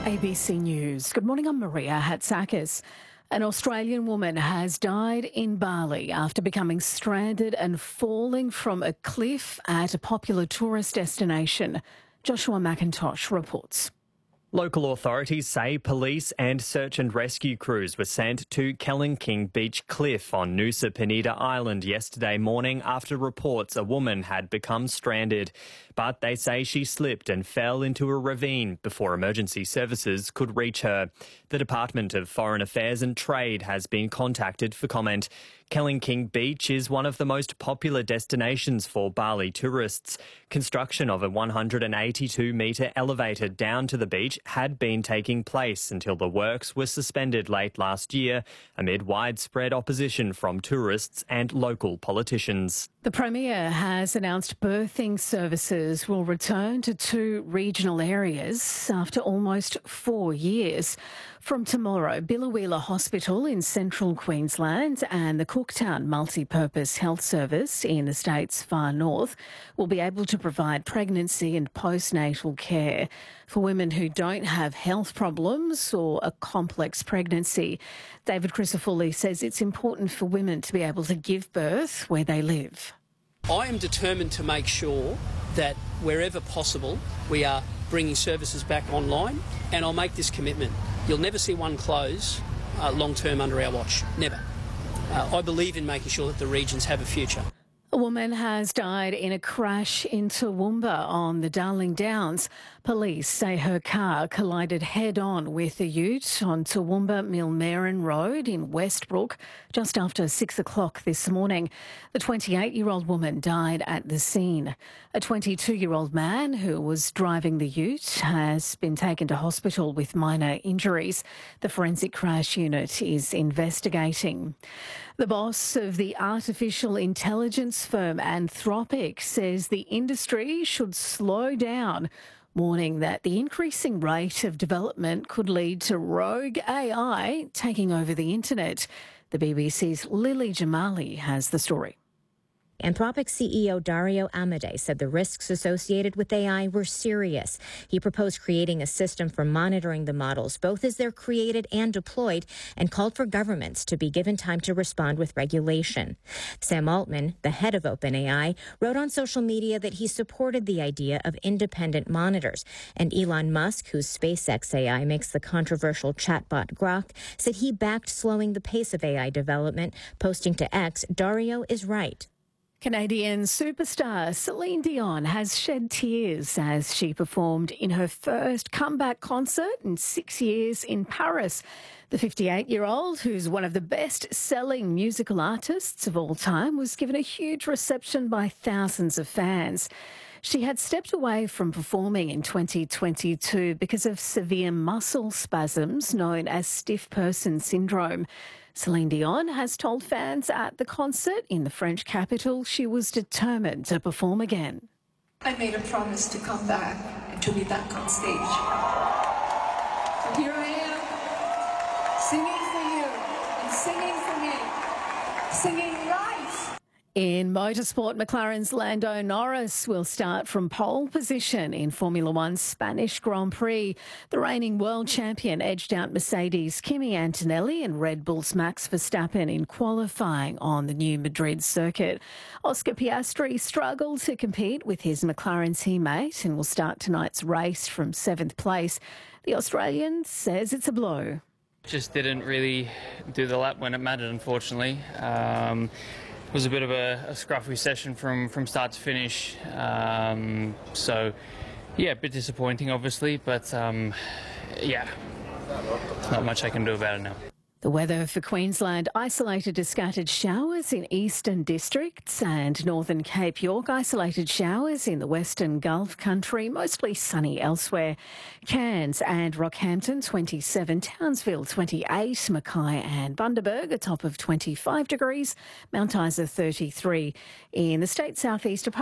ABC News. Good morning, I'm Maria Hatzakis. An Australian woman has died in Bali after becoming stranded and falling from a cliff at a popular tourist destination. Joshua McIntosh reports. Local authorities say police and search and rescue crews were sent to Kellenking Beach Cliff on Nusa Penida Island yesterday morning after reports a woman had become stranded. But they say she slipped and fell into a ravine before emergency services could reach her. The Department of Foreign Affairs and Trade has been contacted for comment. Kellenking Beach is one of the most popular destinations for Bali tourists. Construction of a 182-metre elevator down to the beach had been taking place until the works were suspended late last year amid widespread opposition from tourists and local politicians. The Premier has announced birthing services will return to 2 regional areas after almost 4 years. From tomorrow, Biloela Hospital in central Queensland and the Cooktown Multipurpose Health Service in the state's far north will be able to provide pregnancy and postnatal care for women who don't have health problems or a complex pregnancy. David Crisafulli says it's important for women to be able to give birth where they live. I am determined to make sure that wherever possible we are bringing services back online, and I'll make this commitment. You'll never see one close long term under our watch. Never. I believe in making sure that the regions have a future. A woman has died in a crash in Toowoomba on the Darling Downs. Police say her car collided head-on with a ute on Toowoomba Millmerran Road in Westbrook just after 6 o'clock this morning. The 28-year-old woman died at the scene. A 22-year-old man who was driving the ute has been taken to hospital with minor injuries. The forensic crash unit is investigating. The boss of the artificial intelligence firm Anthropic says the industry should slow down, warning that the increasing rate of development could lead to rogue AI taking over the internet. The BBC's Lily Jamali has the story. Anthropic CEO Dario Amodei said the risks associated with AI were serious. He proposed creating a system for monitoring the models, both as they're created and deployed, and called for governments to be given time to respond with regulation. Sam Altman, the head of OpenAI, wrote on social media that he supported the idea of independent monitors. And Elon Musk, whose SpaceX AI makes the controversial chatbot Grok, said he backed slowing the pace of AI development, posting to X, "Dario is right." Canadian superstar Celine Dion has shed tears as she performed in her first comeback concert in 6 years in Paris. The 58-year-old, who's one of the best-selling musical artists of all time, was given a huge reception by thousands of fans. She had stepped away from performing in 2022 because of severe muscle spasms known as stiff person syndrome. Celine Dion has told fans at the concert in the French capital she was determined to perform again. I made a promise to come back and to be back on stage. So here I am, singing for you and singing for me, singing live. In motorsport, McLaren's Lando Norris will start from pole position in Formula One's Spanish Grand Prix. The reigning world champion edged out Mercedes' Kimi Antonelli and Red Bull's Max Verstappen in qualifying on the new Madrid circuit. Oscar Piastri struggled to compete with his McLaren teammate and will start tonight's race from 7th place. The Australian says it's a blow. Just didn't really do the lap when it mattered, unfortunately. It was a bit of a scruffy session from start to finish. So, yeah, a bit disappointing, obviously, but, yeah, not much I can do about it now. The weather for Queensland: isolated to scattered showers in eastern districts and northern Cape York, isolated showers in the western Gulf country, mostly sunny elsewhere. Cairns and Rockhampton 27, Townsville 28, Mackay and Bundaberg a top of 25 degrees, Mount Isa 33. In the state southeast,